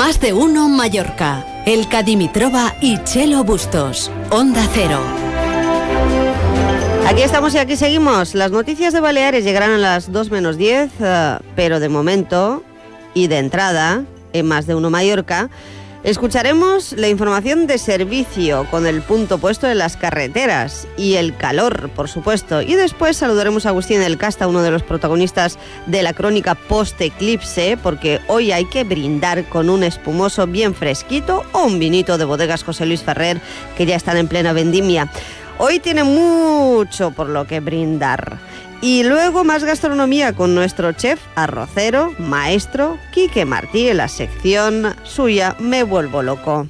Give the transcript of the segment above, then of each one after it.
Más de uno Mallorca. Elka Dimitrova y Chelo Bustos. Onda Cero. Aquí estamos y aquí seguimos. Las noticias de Baleares llegarán a las 2 menos 10, pero de momento y de entrada, en Más de uno Mallorca, escucharemos la información de servicio con el punto puesto en las carreteras y el calor, por supuesto. Y después saludaremos a Agustín del Casta, uno de los protagonistas de la crónica post-eclipse, porque hoy hay que brindar con un espumoso bien fresquito o un vinito de bodegas José Luis Ferrer, que ya están en plena vendimia. Hoy tiene mucho por lo que brindar. Y luego más gastronomía con nuestro chef arrocero, maestro Quique Martí, en la sección suya Me Vuelvo Loco.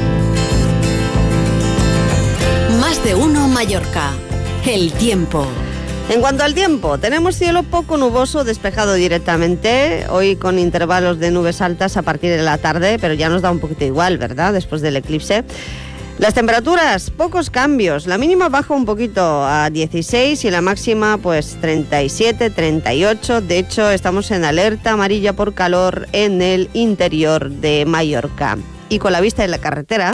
Más de uno Mallorca. El tiempo. En cuanto al tiempo, tenemos cielo poco nuboso, despejado directamente, hoy con intervalos de nubes altas a partir de la tarde, pero ya nos da un poquito igual, ¿verdad?, después del eclipse. Las temperaturas, pocos cambios. La mínima baja un poquito a 16 y la máxima pues 37, 38. De hecho, estamos en alerta amarilla por calor en el interior de Mallorca. Y con la vista en la carretera...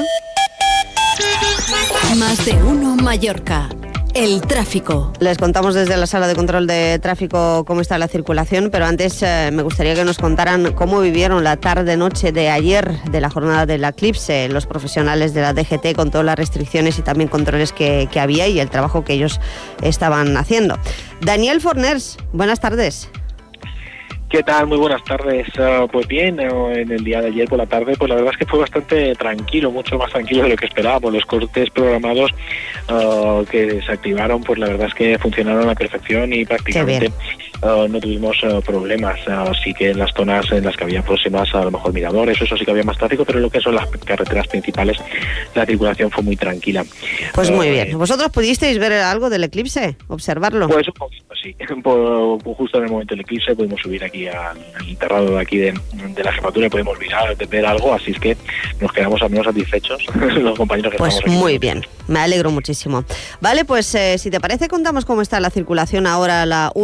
Más de uno Mallorca. El tráfico. Les contamos desde la sala de control de tráfico cómo está la circulación, pero antes me gustaría que nos contaran cómo vivieron la tarde-noche de ayer de la jornada del eclipse, los profesionales de la DGT, con todas las restricciones y también controles que había y el trabajo que ellos estaban haciendo. Daniel Forners, buenas tardes. ¿Qué tal? Muy buenas tardes. Pues bien, en el día de ayer por la tarde, pues la verdad es que fue bastante tranquilo, mucho más tranquilo de lo que esperábamos. Los cortes programados que se activaron, pues la verdad es que funcionaron a la perfección y prácticamente no tuvimos problemas. Sí que en las zonas en las que había próximas, a lo mejor miradores, eso sí que había más tráfico, pero en lo que son las carreteras principales, la circulación fue muy tranquila. Pues muy bien. ¿Vosotros pudisteis ver algo del eclipse? ¿Observarlo? Pues un poquito, sí. Justo en el momento del eclipse pudimos subir aquí al terrado de aquí de la jefatura y podemos ver algo, así es que nos quedamos al menos satisfechos los compañeros que pues estamos aquí. Pues muy bien, me alegro muchísimo. Vale, pues si te parece contamos cómo está la circulación ahora a la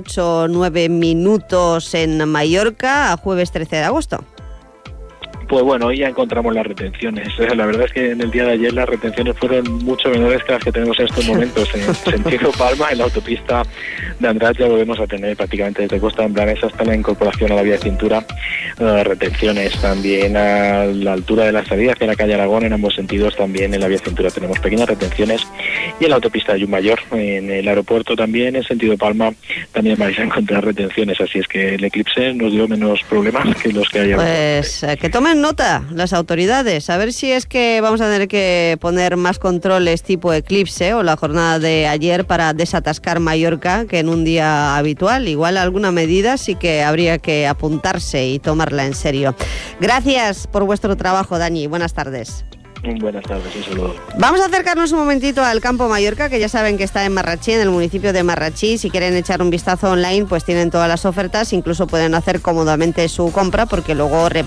1:09 en Mallorca, a jueves 13 de agosto. Pues bueno, hoy ya encontramos las retenciones. La verdad es que en el día de ayer las retenciones fueron mucho menores que las que tenemos en estos momentos. En sentido Palma, en la autopista de Andratx ya volvemos a tener prácticamente desde Costa de Blanes hasta la incorporación a la vía de cintura retenciones. También a la altura de la salida hacia la calle Aragón, en ambos sentidos también en la vía de cintura tenemos pequeñas retenciones. Y en la autopista de Ayunmayor, en el aeropuerto también, en sentido Palma, también vais a encontrar retenciones. Así es que el eclipse nos dio menos problemas que los que hay ahora. Pues que tomen nota las autoridades, a ver si es que vamos a tener que poner más controles tipo eclipse o la jornada de ayer para desatascar Mallorca que en un día habitual. Igual alguna medida sí que habría que apuntarse y tomarla en serio. Gracias por vuestro trabajo, Dani. Buenas tardes. Buenas tardes, un saludo. Vamos a acercarnos un momentito al Campo Mallorca, que ya saben que está en Marratxí, en el municipio de Marratxí. Si quieren echar un vistazo online, pues tienen todas las ofertas, incluso pueden hacer cómodamente su compra, porque luego